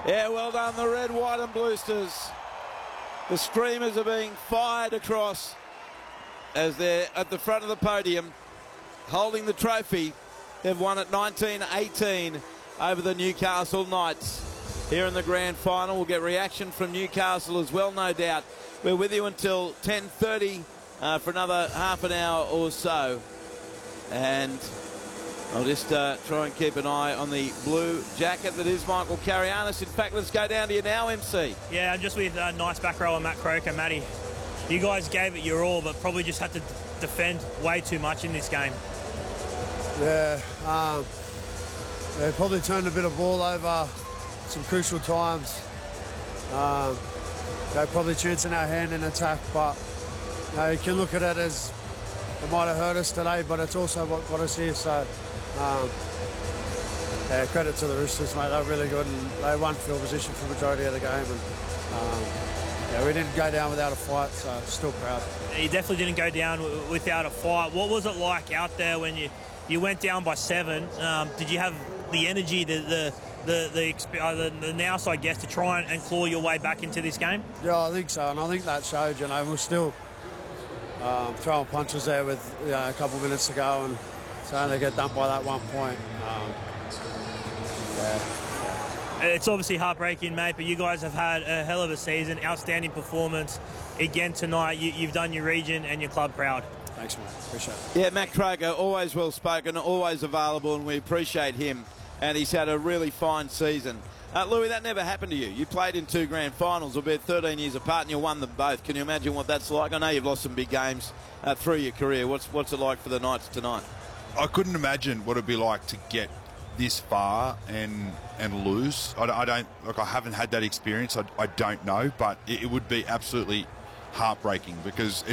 Yeah, well done, the red, white and Bluesters. The streamers are being fired across as they're at the front of the podium holding the trophy. They've won at 19-18 over the Newcastle Knights here in the grand final. We'll get reaction from Newcastle as well, no doubt. We're with you until 10:30 for another half an hour or so. And I'll just try and keep an eye on the blue jacket that is Michael Carianis. In fact, let's go down to you now, MC. Yeah, I'm just with nice back rower Matt Croker. Matty, you guys gave it your all, but probably just had to defend way too much in this game. Yeah, they probably turned a bit of ball over some crucial times. They're probably chancing our hand in attack, but you can look at it as it might have hurt us today, but it's also what got us here. So, yeah, credit to the Roosters, mate. They're really good, and they won field position for the majority of the game. And yeah, we didn't go down without a fight, so still proud. You definitely didn't go down without a fight. What was it like out there when you went down by 7? Did you have the energy, the nous, I guess, to try and claw your way back into this game? Yeah, I think so, and I think that showed. You know, we're still throwing punches there with a couple of minutes to go, and so only get dumped by that 1 point. Yeah. It's obviously heartbreaking, mate, but you guys have had a hell of a season, outstanding performance. Again tonight, you've done your region and your club proud. Thanks, mate. Appreciate it. Yeah, Matt Croker, always well spoken, always available, and we appreciate him. And he's had a really fine season. Louis, that never happened to you. You played in 2 grand finals, albeit 13 years apart, and you won them both. Can you imagine what that's like? I know you've lost some big games through your career. What's it like for the Knights tonight? I couldn't imagine what it'd be like to get this far and lose. I don't, like, I haven't had that experience. I don't know, but it would be absolutely heartbreaking because